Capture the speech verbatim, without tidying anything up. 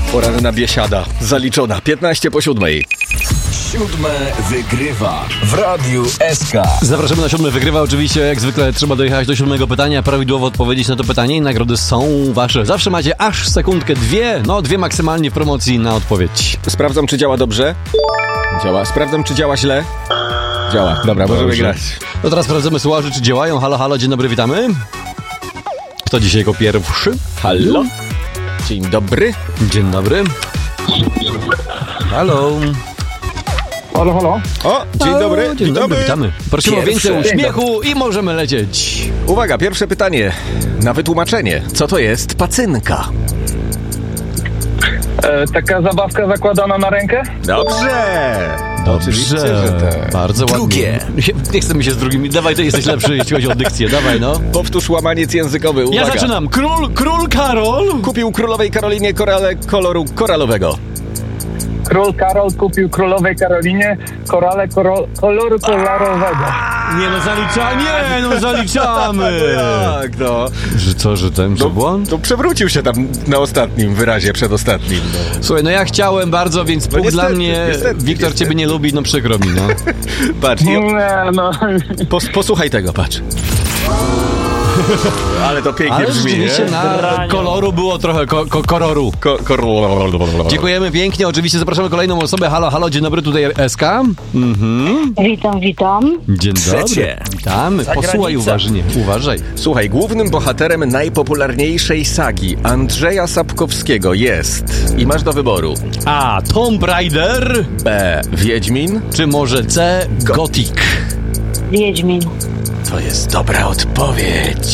Poranna biesiada. Zaliczona. piętnaście po siódmej. Siódme wygrywa w Radiu S K. Zapraszamy na siódme wygrywa. Oczywiście jak zwykle trzeba dojechać do siódmego pytania, prawidłowo odpowiedzieć na to pytanie i nagrody są wasze. Zawsze macie aż sekundkę, dwie, no dwie maksymalnie w promocji na odpowiedź. Sprawdzam, czy działa dobrze. Działa. Sprawdzam, czy działa źle. Działa. Dobra, możemy Dobrze. grać. No teraz sprawdzamy słuchaczy, czy działają. Halo, halo, dzień dobry, witamy. Kto dzisiaj jako pierwszy? Halo? Dzień dobry. Dzień dobry. Halo. Halo, halo. O, dzień dobry. Dzień, dzień dobry, witamy. Prosimy Pierwsze. o więcej uśmiechu i możemy lecieć. Uwaga, pierwsze pytanie. Na wytłumaczenie. Co to jest pacynka? E, taka zabawka zakładana na rękę? Dobrze. Dobrze, Oczywiście, że tak. bardzo ładnie. Drugie. Nie chcemy się z drugimi. Dawaj, to jesteś lepszy, jeśli chodzi o dykcję. Dawaj, no. Powtórz łamaniec językowy. Uwaga. Ja zaczynam. Król, król Karol. Kupił królowej Karolinie korale koloru koralowego. Król Karol kupił królowej Karolinie korale koro, koloru kolorowego. Nie no, zalicza, nie no, zaliczamy. Tak, no. Że co, że ten No, błąd? to przewrócił się tam na ostatnim wyrazie, przedostatnim. No. Słuchaj, no ja chciałem bardzo, więc punkt niestety, dla mnie. niestety, Wiktor niestety. ciebie nie lubi, no przykro mi, no. Patrz, i o, Nie, no. pos, posłuchaj tego, patrz. Ale to pięknie Ale brzmi, rzeczywiście nie? na koloru było trochę ko- ko- koloru. Ko, kor... Dziękujemy pięknie, oczywiście zapraszamy kolejną osobę. Halo, halo, dzień dobry, tutaj S K. Mhm. Witam, witam. Dzień Trzecie. dobry. Witamy. Posłuchaj Zagranica. uważnie, uważaj. Słuchaj, głównym bohaterem najpopularniejszej sagi Andrzeja Sapkowskiego jest... I masz do wyboru. A. Tomb Raider, B. Wiedźmin. czy może C. Gothic? Wiedźmin. To jest dobra odpowiedź.